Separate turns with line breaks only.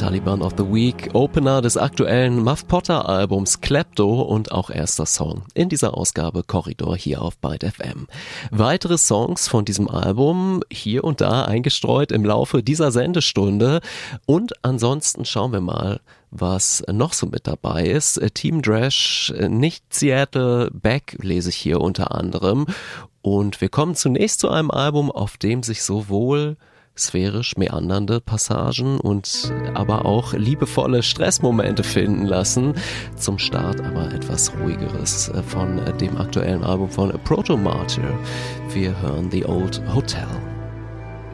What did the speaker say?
Taliban of the Week, Opener des aktuellen Muff Potter Albums Klepto und auch erster Song in dieser Ausgabe Korridor hier auf Byte FM. Weitere Songs von diesem Album hier und da eingestreut im Laufe dieser Sendestunde und ansonsten schauen wir mal, was noch so mit dabei ist. Team Dresch, nicht Seattle, Beck lese ich hier unter anderem. Und wir kommen zunächst zu einem Album, auf dem sich sowohl sphärisch meandernde Passagen und aber auch liebevolle Stressmomente finden lassen. Zum Start aber etwas Ruhigeres von dem aktuellen Album von Proto Martyr. Wir hören The Old Hotel.